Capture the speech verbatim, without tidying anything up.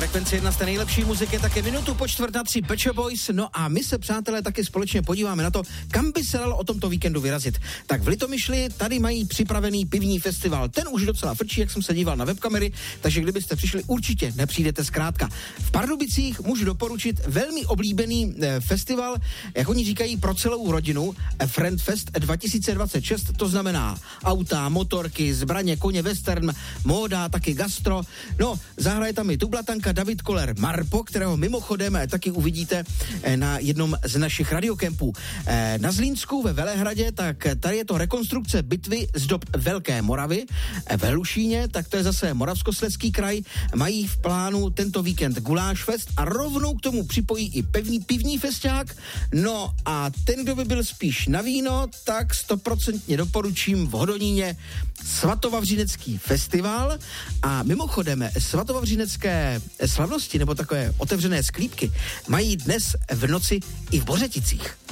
Frekvence jedna z té nejlepší muziky, také minutu po čtvrt na tři Pet Shop Boys. No a my se, přátelé, taky společně podíváme na to, kam by se dalo o tomto víkendu vyrazit. Tak v Litomyšli tady mají připravený pivní festival. Ten už docela frčí, jak jsem se díval na webkamery, takže kdybyste přišli, určitě nepřijdete zkrátka. V Pardubicích můžu doporučit velmi oblíbený eh, festival, jak oni říkají, pro celou rodinu, eh, Friendfest dva tisíce dvacet šest, to znamená auta, motorky, zbraně, koně, western, móda, taky gastro. No, zahraje tam i tublatanka David Koller Marpo, kterého mimochodem taky uvidíte na jednom z našich radiokempů. Na Zlínsku ve Velehradě, tak tady je to rekonstrukce bitvy z dob Velké Moravy. Ve Lušíně, tak to je zase Moravskoslezský kraj, mají v plánu tento víkend Guláš fest a rovnou k tomu připojí i pevný pivní festiák. No a ten, kdo by byl spíš na víno, tak stoprocentně doporučím v Hodoníně Svatovavřinecký festival. A mimochodem svatovavřinecké slavnosti nebo takové otevřené sklípky mají dnes v noci i v Bořeticích.